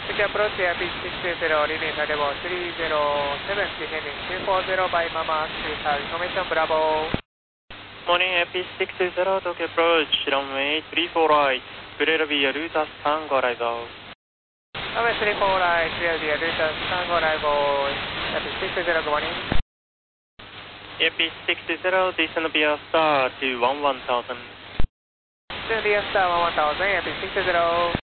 Quick approach Airpeak 620, remain at level 307, descending 240 by Mama, please have information, Bravo. Morning, Airpeak 620, Tokyo approach, runway 34 right, clear via Lutas Tango arrival. Runway 34 right, clear via Lutas Tango arrival, Airpeak 620, good morning. Airpeak 620, descend via star to 11,000. Descend via star 11,000, Airpeak 620.